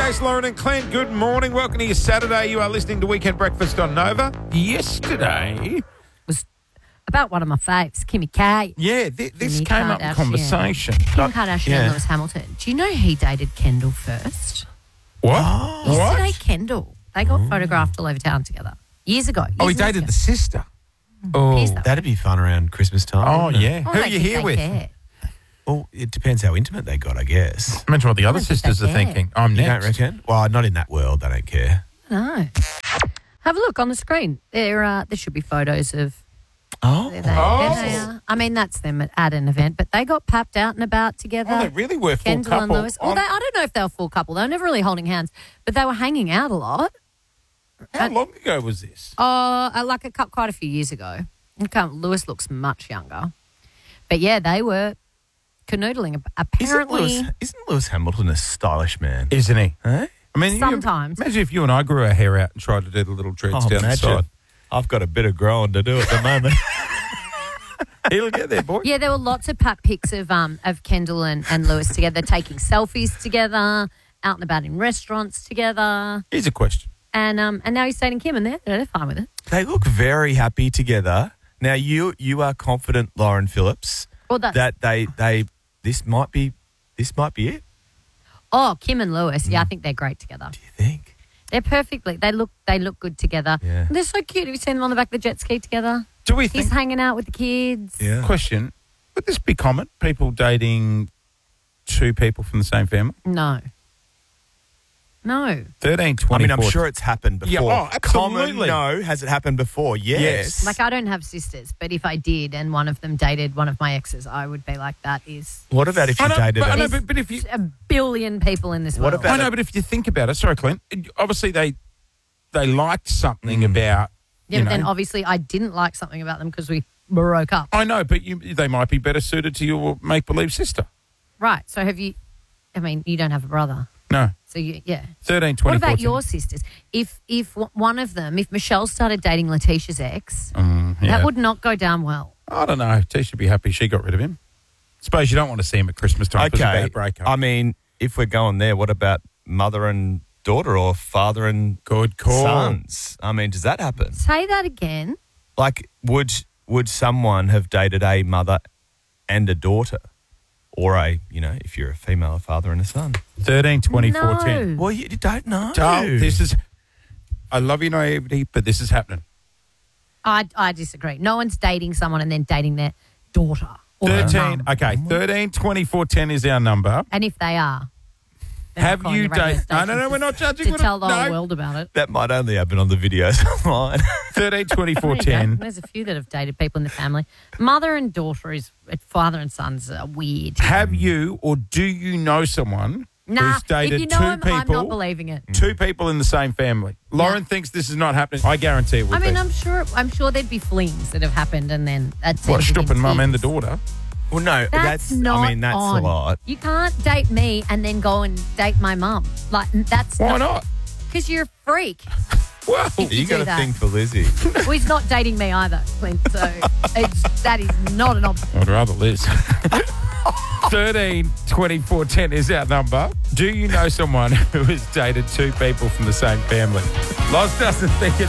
Chase, Lauren and Clint, good morning. Welcome to your Saturday. You are listening to Weekend Breakfast on Nova. Yesterday... was about one of my faves, Kimmy K. Yeah, this Kimmy came up in Kardashian. conversation. Kim Kardashian and Lewis Hamilton. Do you know he dated Kendall first? What? Yesterday, What? Kendall. They got photographed all over town together. Years ago. Oh, he dated the sister. Oh, Here's that. That'd be fun around Christmas time. oh wouldn't it? yeah. Oh, Who I are you don't think here they with? care. Well, it depends how intimate they got, I guess. Imagine what the other don't think sisters they are care. thinking. I'm You next. don't reckon? Well, not in that world. They don't care. No. Have a look on the screen. There should be photos of... Oh. There they are. I mean, that's them at an event, but they got papped out and about together. Oh, they really were full Kendall couple. and Lewis. Well, I don't know if they were full couple. They were never really holding hands, but they were hanging out a lot. How long ago was this? Like quite a few years ago. Lewis looks much younger. But yeah, they were canoodling. Apparently, Isn't Lewis Hamilton a stylish man? Isn't he? Eh? I mean, Sometimes. imagine if you and I grew our hair out and tried to do the little dreads down the side. I've got a bit of growing to do at the moment. He'll get there, boy. yeah, there were lots of pics of Kendall and Lewis together, taking selfies together, out and about in restaurants together. Here's a question. And now he's dating Kim, and they're fine with it. They look very happy together. Now, you are confident, Lauren Phillips, Well, that this might be it. Oh, Kim and Lewis, yeah, I think they're great together. Do you think? They're perfectly. They look good together. Yeah. They're so cute. Have you seen them on the back of the jet ski together? Do we think? He's hanging out with the kids. Yeah. Question: would this be common? People dating two people from the same family? No. 13, 24. I mean, I'm sure it's happened before. Yeah, oh, absolutely. Common, no. Has it happened before? Yes. Like, I don't have sisters, but if I did and one of them dated one of my exes, I would be like, that is What about if you dated I know, a... but if you, a billion people in this What world. about- I know, but if you think about it, sorry, Clint. Obviously, they liked something about. Yeah, you but then know, obviously I didn't like something about them because we broke up. I know, but they might be better suited to your make-believe sister. Right. So have you, I mean, you don't have a brother. No. So yeah. 13, 24. What about your sisters? If one of them, if Michelle started dating Letitia's ex, Yeah. that would not go down well. I don't know. Tisha would be happy she got rid of him. Suppose you don't want to see him at Christmas time because of Okay. that breakup. I mean, if we're going there, what about mother and daughter or father and Good call. sons? I mean, does that happen? Say that again. Like, would someone have dated a mother and a daughter? Or if you're a female, a father and a son. 13, 24, 10. No. Well, you don't know. I love your naivety, but this is happening. I disagree. No one's dating someone and then dating their daughter. Or 13, mum. okay, 13, 24, 10 is our number. And if they are, then Have I'm calling you the radio dated... No, station we're not judging. to We're tell not- the whole no. world about it. That might only happen on the videos online. 13, 24, There you go. 10. There's a few that have dated people in the family. Mother and daughter father and sons are weird. Have you or do you know someone Nah, who's dated if you know two him, people? I'm not believing it. Two people in the same family. Lauren thinks this is not happening. I guarantee it would I mean, be. I'm sure there'd be flings that have happened, and then that's What, Stupp and mum and the daughter? Well, no, That's not that's on. a lot. You can't date me and then go and date my mum. Like that's Why not? Because you're a freak. Well, If You got do a that. thing for Lizzie. Well, he's not dating me either, Clint. So that is not an option. I'd rather Liz. 13, 24, 10 is our number. Do you know someone who has dated two people from the same family? Loz doesn't think it.